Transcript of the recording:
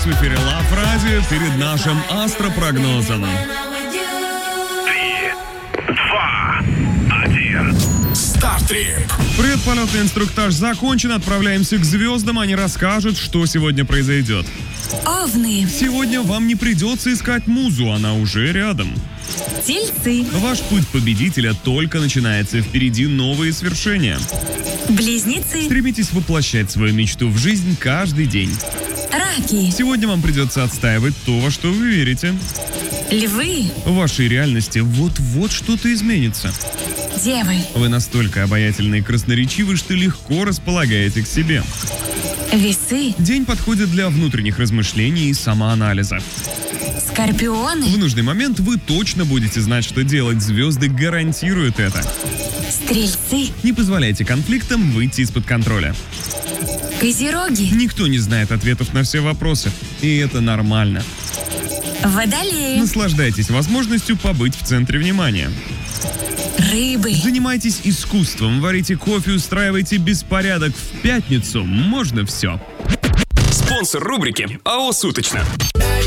в эфире Love Radio перед нашим астропрогнозом. 3, 2, 1. Стартрип. Предполетный инструктаж закончен, отправляемся к звездам, они расскажут, что сегодня произойдет. Овны. Сегодня вам не придется искать музу, она уже рядом. Тельцы. Ваш путь победителя только начинается, впереди новые свершения. Близнецы. Стремитесь воплощать свою мечту в жизнь каждый день. Раки. Сегодня вам придется отстаивать то, во что вы верите. Львы. В вашей реальности вот-вот что-то изменится. Девы. Вы настолько обаятельны и красноречивы, что легко располагаете к себе. Весы. День подходит для внутренних размышлений и самоанализа. Скорпионы. В нужный момент вы точно будете знать, что делать. Звезды гарантируют это. Стрельцы. Не позволяйте конфликтам выйти из-под контроля. Козероги. Никто не знает ответов на все вопросы, и это нормально. Водолеи. Наслаждайтесь возможностью побыть в центре внимания. Рыбы. Занимайтесь искусством, варите кофе, устраивайте беспорядок. В пятницу можно все. Спонсор рубрики АО «Суточно».